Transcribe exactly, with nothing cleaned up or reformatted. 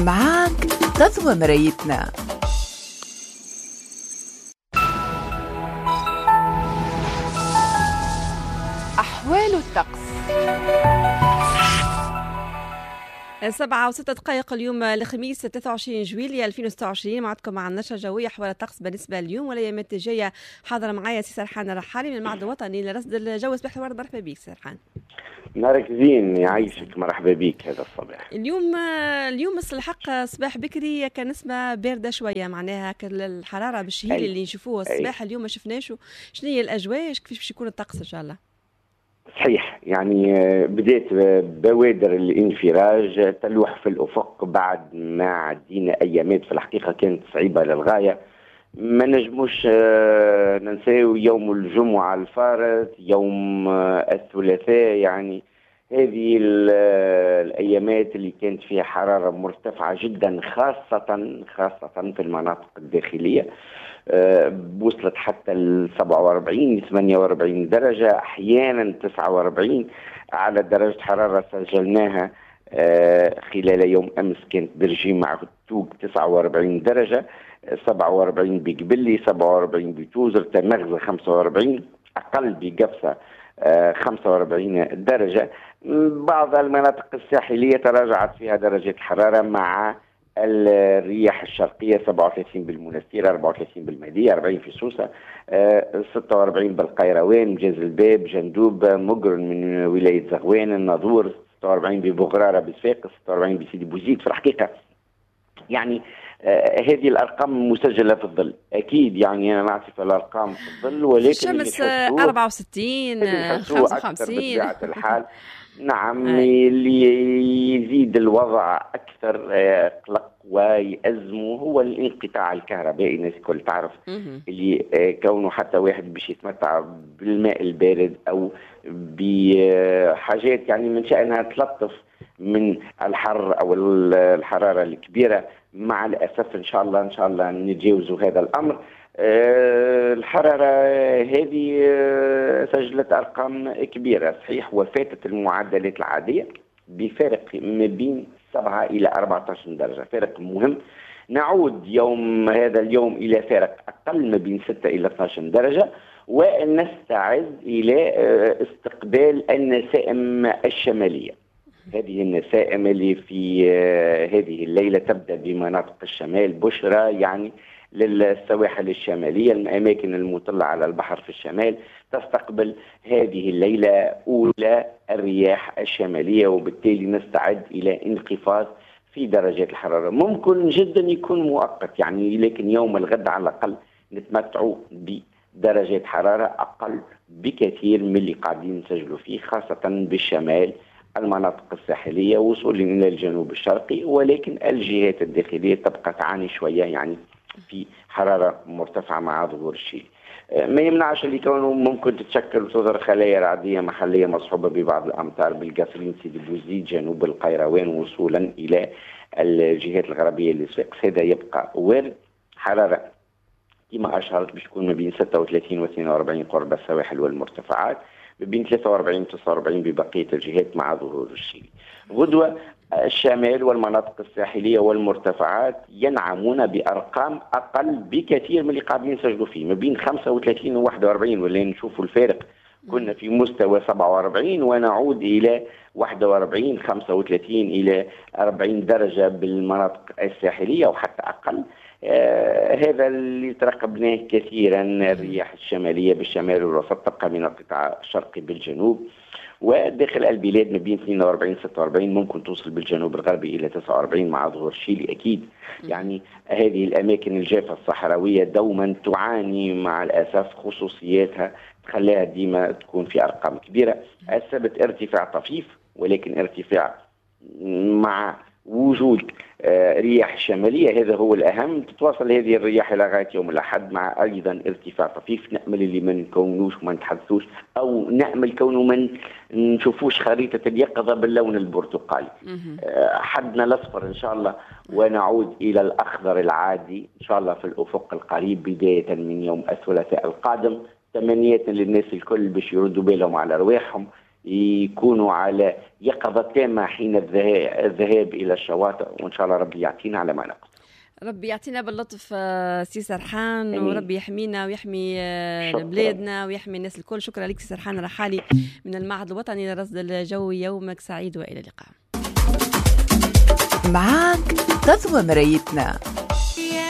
معاك غزوة مرايتنا. أحوال الطقس. سبعة وستة دقائق اليوم الخميس ثلاثة وعشرين جويلية ألفين وستة وعشرين. معكم مع النشرة الجوية أحوال الطقس بالنسبة اليوم والايامات الجاية. حاضر معايا سي سرحان الرحالي من المعهد الوطني لرصد الجو. صباح الورد، مرحبا بك سرحان. نهارك زين، يعيشك، مرحبا بك. هذا الصباح اليوم اليوم الحق صباح بكري كان نسمة باردة شوية، معناها الحرارة بالشهيل اللي نشوفوه الصباح اليوم ما شفناش. شنو هي الأجواء؟ كيف باش يكون الطقس إن شاء الله؟ صحيح، يعني بدأت بوادر الانفراج تلوح في الأفق بعد ما عدينا أيامات في الحقيقة كانت صعيبة للغاية. ما نجموش ننساو يوم الجمعة الفارط، يوم الثلاثاء، يعني هذه الأيامات اللي كانت فيها حرارة مرتفعة جدا، خاصة خاصة في المناطق الداخلية. أه وصلت حتى ل سبعة وأربعين ثمانية وأربعين درجة، أحيانا تسعة وأربعين على درجة حرارة سجلناها أه خلال يوم أمس. كانت برجيم مع توق تسعة وأربعين درجة، سبعة وأربعين بقبلي، سبعة وأربعين بتوزر، تمغزة خمسة وأربعين، أقل بقفصة أه خمسة وأربعين درجة. بعض المناطق الساحلية تراجعت فيها درجة الحرارة مع الرياح الشرقية، سبعة وثلاثين بالمنستير، أربعة وثلاثين بالمهدية، أربعين في سوسة، أه ستة وأربعين بالقيروان، مجاز الباب، جندوب، مقرن من ولاية زغوان، الناظور، ستة وأربعين ببغرارة بصفاقس، ستة وأربعين بسيدي بوزيد. في الحقيقة يعني آه هذه الأرقام مسجلة في الظل، أكيد يعني أنا نعطي في الأرقام في الظل، ولكن الشمس أربعة وستين خمسة وخمسين بطبيعة الحال. نعم، اللي يزيد الوضع أكثر آه قلق ويأزمه هو الانقطاع الكهربائي. الناس الكل تعرف اللي آه كونه حتى واحد باش يتمتع بالماء البارد أو بحاجات يعني من شأنها تلطف من الحر أو الحرارة الكبيرة. مع الأسف إن شاء الله إن شاء الله نتجاوزوا هذا الأمر. أه الحرارة هذه أه سجلت أرقام كبيرة، صحيح، وفاتت المعدلات العادية بفارق ما بين سبعة إلى أربعة عشر درجة، فارق مهم. نعود يوم هذا اليوم إلى فارق أقل ما بين ستة إلى اثنتي عشرة درجة، ونستعد إلى أه استقبال النسائم الشمالية. هذه النسائم اللي في هذه الليلة تبدأ بمناطق الشمال، بشرى يعني للسواحل الشمالية، الأماكن المطلة على البحر في الشمال تستقبل هذه الليلة أولى الرياح الشمالية، وبالتالي نستعد إلى انخفاض في درجات الحرارة. ممكن جدا يكون مؤقت يعني، لكن يوم الغد على الأقل نتمتعوا بدرجات حرارة أقل بكثير من اللي قاعدين نسجلوا فيه، خاصة بالشمال، المناطق الساحلية، وصولا إلى الجنوب الشرقي. ولكن الجهات الداخلية تبقى تعاني شوية يعني في حرارة مرتفعة مع ظهور الشيء. ما يمنعش اللي كونه ممكن تتشكل وتظهر خلايا رعدية محلية مصحوبة ببعض الأمطار بالقصرين، سيدي بوزيد، جنوب القيروان، وصولا إلى الجهات الغربية لصفاقس. هذا يبقى وارد. حرارة كما أشهرت باش تكون ما بين ستة وثلاثين و اثنين وأربعين قرب السواحل والمرتفعات، ما بين ثلاثة وأربعين و تسعة وأربعين ببقية الجهات مع ظهور الشيء. غدوة الشمال والمناطق الساحلية والمرتفعات ينعمون بأرقام أقل بكثير من اللي قاعدين نسجلوا فيه، ما بين خمسة وثلاثين و واحد وأربعين، ولا نشوفوا الفارق. كنا في مستوى سبعة وأربعين ونعود إلى واحد وأربعين، خمسة وثلاثين إلى أربعين درجة بالمناطق الساحلية وحتى أقل. آه هذا اللي ترقبناه كثيرا. الرياح الشمالية بالشمال والوسط تبقى من القطاع الشرقي بالجنوب، وداخل البلاد ما بين اثنين وأربعين ستة وأربعين، ممكن توصل بالجنوب الغربي إلى تسعة وأربعين مع ظهور شيلي أكيد. يعني هذه الأماكن الجافة الصحراوية دوما تعاني مع الأسف، خصوصياتها تخليها ديما تكون في أرقام كبيرة. السبت ارتفاع طفيف، ولكن ارتفاع مع وجود رياح شمالية، هذا هو الأهم. تتواصل هذه الرياح إلى غاية يوم الأحد مع أيضا ارتفاع طفيف. نأمل اللي ما نكونوش وما نتحدثوش، أو نأمل كونه ما نشوفوش خريطة اليقظة باللون البرتقالي. حدنا الأصفر إن شاء الله، ونعود إلى الأخضر العادي إن شاء الله في الأفق القريب بداية من يوم الثلاثاء القادم. تمنياتنا للناس الكل باش يردوا بالهم على رواحهم، يكونوا على يقظة تامة حين الذهاب إلى الشواطئ، وإن شاء الله ربي يعطينا على ما نقص. ربي يعطينا باللطف سي سرحان، وربي يحمينا ويحمي بلادنا ويحمي الناس الكل. شكرا لك سي سرحان رحالي من المعهد الوطني للرصد الجوي. يومك سعيد وإلى اللقاء. معاك تضوى مرايتنا.